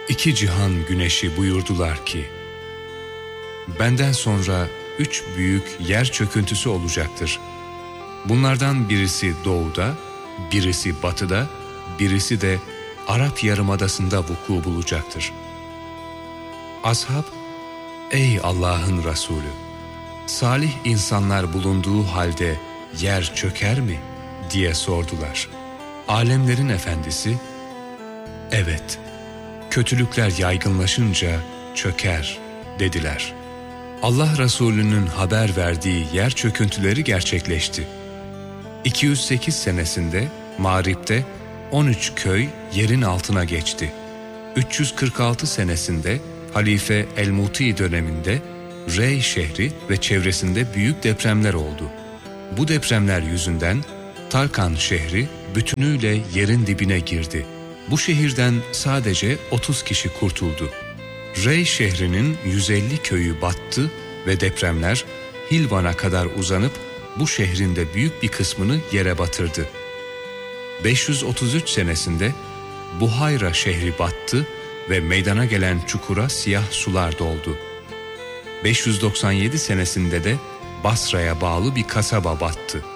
İki cihan güneşi buyurdular ki, benden sonra 3 büyük yer çöküntüsü olacaktır. Bunlardan birisi doğuda, birisi batıda, birisi de Arap Yarımadası'nda vuku bulacaktır. Ashab, ey Allah'ın Resulü, salih insanlar bulunduğu halde yer çöker mi diye sordular. Alemlerin efendisi, evet, kötülükler yaygınlaşınca çöker dediler. Allah Resulü'nün haber verdiği yer çöküntüleri gerçekleşti. 208 senesinde Mağrip'te 13 köy yerin altına geçti. 346 senesinde Halife El-Muti döneminde Rey şehri ve çevresinde büyük depremler oldu. Bu depremler yüzünden Tarkan şehri bütünüyle yerin dibine girdi. Bu şehirden sadece 30 kişi kurtuldu. Rey şehrinin 150 köyü battı ve depremler Hilvan'a kadar uzanıp bu şehrin de büyük bir kısmını yere batırdı. 533 senesinde Buhayra şehri battı ve meydana gelen çukura siyah sular doldu. 597 senesinde de Basra'ya bağlı bir kasaba battı.